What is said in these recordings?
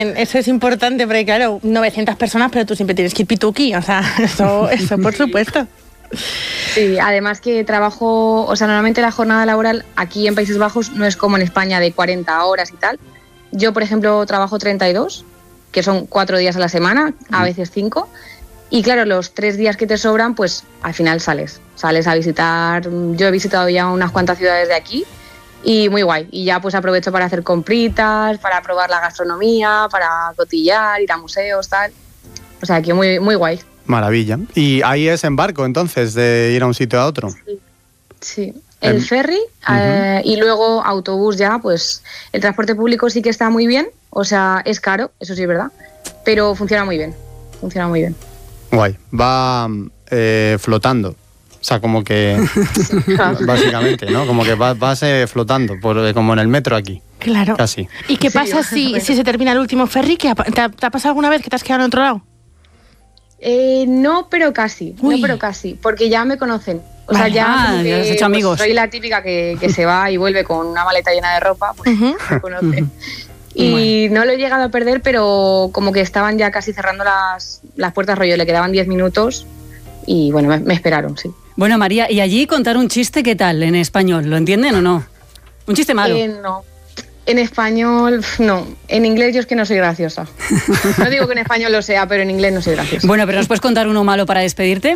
Eso es importante, porque claro, 900 personas, pero tú siempre tienes que ir pituqui, o sea, eso por supuesto. Sí, además que trabajo, o sea, normalmente la jornada laboral aquí en Países Bajos no es como en España de 40 horas y tal. Yo, por ejemplo, trabajo 32, que son 4 días a la semana, a veces 5. Y claro, los 3 días que te sobran, pues al final sales a visitar. Yo he visitado ya unas cuantas ciudades de aquí y muy guay. Y ya pues aprovecho para hacer compritas, para probar la gastronomía, para cotillar, ir a museos, tal. O sea, aquí muy, muy guay. Maravilla. Y ahí es en barco, entonces, de ir a un sitio a otro. Sí. El ferry y luego autobús ya, pues el transporte público sí que está muy bien. O sea, es caro, eso sí es verdad, pero funciona muy bien. Guay. Va flotando. O sea, como que... básicamente, ¿no? Como que vas flotando, como en el metro aquí. Claro. Casi. ¿Y qué pasa si se termina el último ferry? ¿Te ha pasado alguna vez que te has quedado en otro lado? No, pero casi. Porque ya me conocen. O sea, ya has hecho amigos. Soy la típica que se va y vuelve con una maleta llena de ropa, pues me conocen. Y no lo he llegado a perder, pero como que estaban ya casi cerrando las puertas, rollo, le quedaban 10 minutos y bueno, me esperaron, sí. Bueno, María, ¿y allí contar un chiste qué tal en español? ¿Lo entienden o no? ¿Un chiste malo? No. En español, no. En inglés yo es que no soy graciosa. No digo que en español lo sea, pero en inglés no soy graciosa. Bueno, pero ¿nos puedes contar uno malo para despedirte?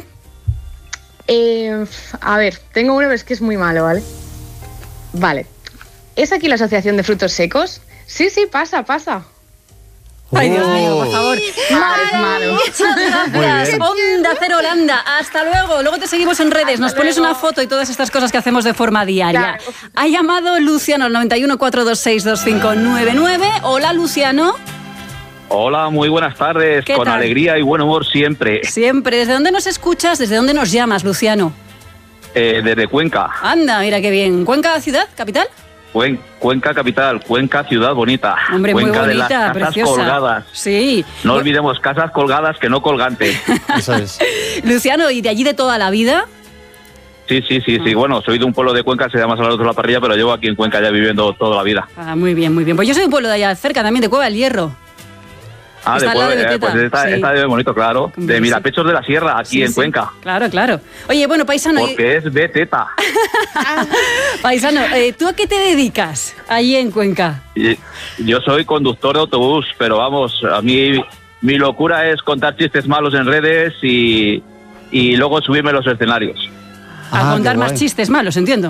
A ver, tengo uno, pero es que es muy malo, ¿vale? Vale. ¿Es aquí la Asociación de Frutos Secos? Sí, pasa. Ay, Dios mío, por favor. Malo. Muchas gracias. Onda Cero Holanda. Hasta luego. Luego te seguimos en redes. Nos pones una foto y todas estas cosas que hacemos de forma diaria. Claro. Ha llamado Luciano al 91 426 2599. Hola, Luciano. Hola, muy buenas tardes. Con tal? Alegría y buen humor siempre. Siempre. ¿Desde dónde nos escuchas? ¿Desde dónde nos llamas, Luciano? Desde Cuenca. Anda, mira qué bien. ¿Cuenca ciudad, capital? Cuenca capital, Cuenca ciudad bonita. Hombre, Cuenca muy bonita, de las casas preciosa. colgadas. Sí. No olvidemos, casas colgadas que no colgantes. Eso es. Luciano, ¿y de allí de toda la vida? Sí. Bueno, soy de un pueblo de Cuenca, se llama Salvador de la Parrilla, pero llevo aquí en Cuenca ya viviendo toda la vida. Ah, muy bien. Pues yo soy de un pueblo de allá cerca también, de Cueva del Hierro. Ah, Está al lado de Beteta, pues está bien bonito, claro. De Mirapechos de la Sierra, aquí en Cuenca. Claro. Oye, bueno, paisano... Porque es Beteta. Paisano, ¿tú a qué te dedicas allí en Cuenca? Yo soy conductor de autobús, pero vamos, a mí mi locura es contar chistes malos en redes y luego subirme a los escenarios. A contar más chistes malos, entiendo.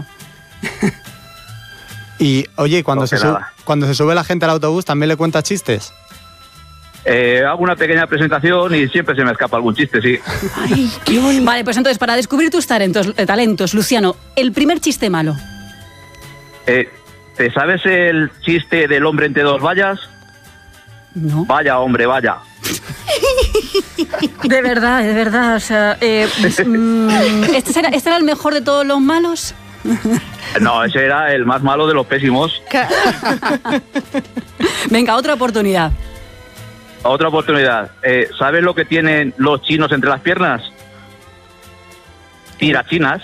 Y, oye, cuando se sube la gente al autobús, ¿también le cuentas chistes? Hago una pequeña presentación y siempre se me escapa algún chiste, sí. Ay, qué bonito. Vale, pues entonces, para descubrir tus talentos, Luciano, el primer chiste malo. ¿Te sabes el chiste del hombre entre dos vallas? No. Vaya, hombre, vaya. De verdad, o sea... ¿Este era el mejor de todos los malos? No, ese era el más malo de los pésimos. Venga, otra oportunidad. Otra oportunidad. ¿Sabes lo que tienen los chinos entre las piernas? Tirachinas.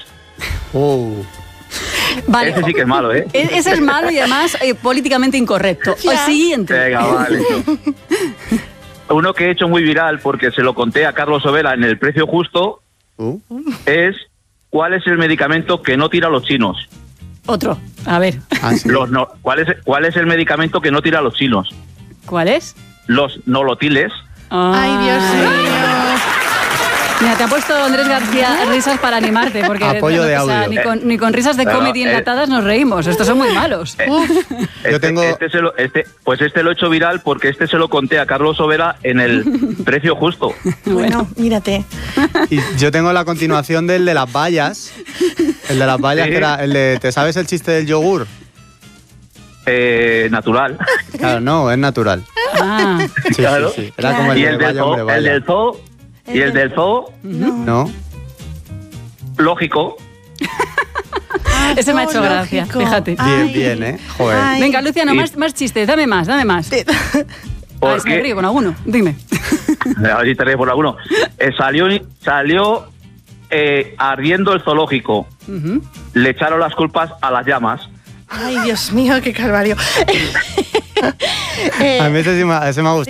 Vale. Ese sí que es malo, ¿eh? Ese es malo y además políticamente incorrecto. El siguiente. Venga, vale. Uno que he hecho muy viral porque se lo conté a Carlos Ovela en El Precio Justo es ¿cuál es el medicamento que no tira a los chinos? Otro. A ver. Sí. ¿Cuál es el medicamento que no tira a los chinos? ¿Cuál es? Los nolotiles. Ay, Dios mío. Mira, te ha puesto Andrés García risas para animarte, porque apoyo de audio. Ni con risas de comedy enlatadas nos reímos. Estos son muy malos. Yo tengo... Este lo he hecho viral porque este se lo conté a Carlos Overa en El Precio Justo. Bueno, mírate. Y yo tengo la continuación del de las vallas. El de las vallas, que era el de... ¿Te sabes el chiste del yogur? Natural. Claro, no, es natural. Ah. Sí, claro. sí. Era como el Y de el del vaya, hombre, zoo, vaya. el del zoo, No. lógico. Ese me ha hecho gracia, fíjate. Bien, ¿eh? Joder. Ay. Venga, Luciano, más chistes, dame más. Me río con alguno, dime. A ver si te ríes por alguno. Salió ardiendo el zoológico. Le echaron las culpas a las llamas. Ay, Dios mío, qué calvario. A mí ese me ha gustado.